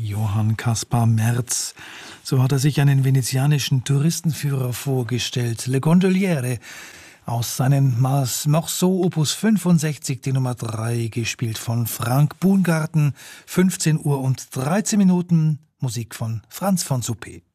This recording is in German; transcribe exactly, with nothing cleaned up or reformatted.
Johann Caspar Merz. So hat er sich einen venezianischen Touristenführer vorgestellt. Le Gondoliere aus seinem Morceau Opus fünfundsechzig, die Nummer drei, gespielt von Frank Buhngarten. fünfzehn Uhr und dreizehn Minuten, Musik von Franz von Suppé.